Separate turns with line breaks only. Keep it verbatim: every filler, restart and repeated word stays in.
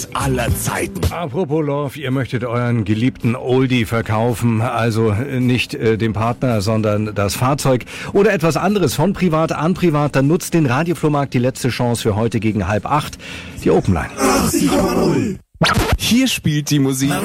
aller Zeiten.
Apropos Love, ihr möchtet euren geliebten Oldie verkaufen, also nicht äh, dem Partner, sondern das Fahrzeug oder etwas anderes von privat an privat, dann nutzt den Radioflohmarkt die letzte Chance für heute gegen halb acht, die Open Line.
Hier spielt die Musik